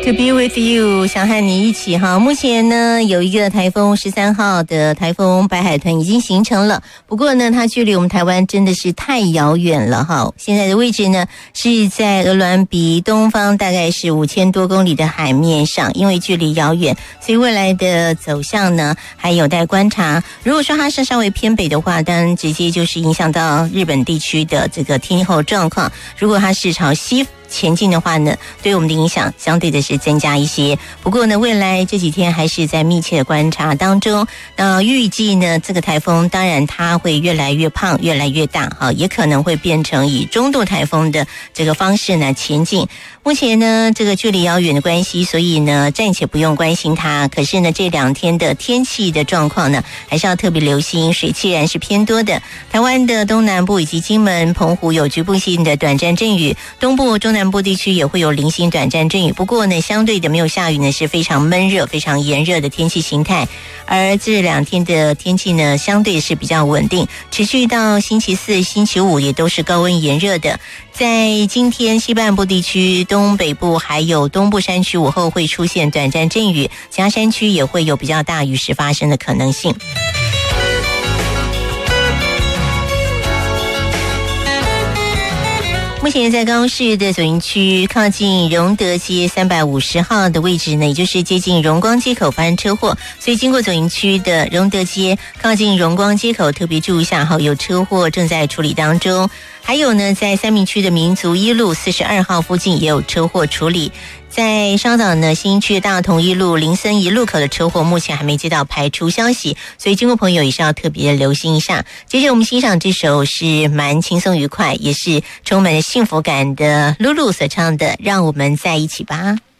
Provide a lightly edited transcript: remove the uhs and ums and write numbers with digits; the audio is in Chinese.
To be with you， 想和你一起哈。目前呢，有一个台风13号的台风白海豚已经形成了，不过呢，它距离我们台湾真的是太遥远了哈。现在的位置呢是在鹅銮鼻东方，大概是5000多公里的海面上。因为距离遥远，所以未来的走向呢还有待观察。如果说它是稍微偏北的话，当然直接就是影响到日本地区的这个天候状况。如果它是朝西前进的话呢，对我们的影响相对的是增加一些。不过呢，未来这几天还是在密切的观察当中。预计呢，这个台风当然它会越来越胖，越来越大，也可能会变成以中度台风的这个方式呢前进。目前呢，这个距离遥远的关系，所以呢暂且不用关心它。可是呢，这2天的天气的状况呢，还是要特别留心。水汽然是偏多的，台湾的东南部以及金门、澎湖有局部性的短暂阵雨，东部、中南部地区也会有零星短暂阵雨。不过呢，相对的没有下雨呢，是非常闷热、非常炎热的天气形态。而这2天的天气呢，相对是比较稳定，持续到星期4、星期5也都是高温炎热的。在今天西半部地区、东北部还有东部山区午后会出现短暂阵雨，其他山区也会有比较大雨势发生的可能性。目前在高雄市的左营区靠近荣德街350号的位置呢，也就是接近荣光街口发生车祸，所以经过左营区的荣德街靠近荣光街口特别注意一下，有车祸正在处理当中。还有呢，在三民区的民族一路42号附近也有车祸处理。在稍早呢，新区大同一路林森一路口的车祸目前还没接到排除消息，所以经过朋友也是要特别留心一下。接着我们欣赏这首是蛮轻松愉快，也是充满了幸福感的露露所唱的《让我们在一起吧》。